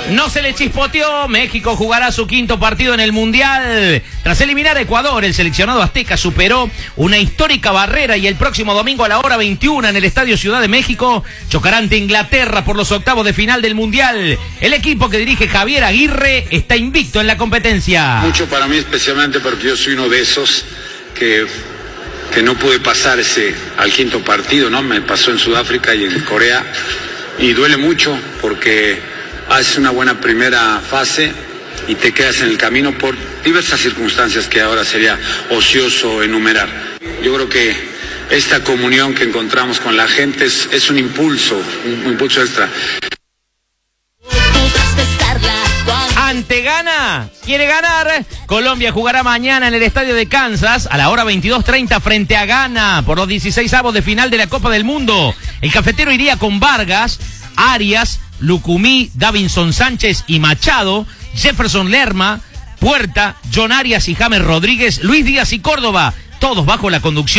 No se le chispoteó, México jugará su quinto partido en el Mundial. Tras eliminar a Ecuador, el seleccionado azteca superó una histórica barrera y el próximo domingo a la hora 21 en el Estadio Ciudad de México chocará ante Inglaterra por los octavos de final del Mundial. El equipo que dirige Javier Aguirre está invicto en la competencia. Mucho para mí, especialmente porque yo soy uno de esos que no pude pasar al quinto partido, ¿no? Me pasó en Sudáfrica y en Corea y duele mucho porque haces una buena primera fase y te quedas en el camino por diversas circunstancias que ahora sería ocioso enumerar. Yo creo que esta comunión que encontramos con la gente es un impulso extra. Ante Ghana, quiere ganar. Colombia jugará mañana en el estadio de Kansas a la hora 22:30 frente a Ghana por los 16avos de final de la Copa del Mundo. El cafetero iría con Vargas, Arias, Lucumí, Davinson Sánchez y Machado, Jefferson Lerma, Puerta, John Arias y James Rodríguez, Luis Díaz y Córdoba, todos bajo la conducción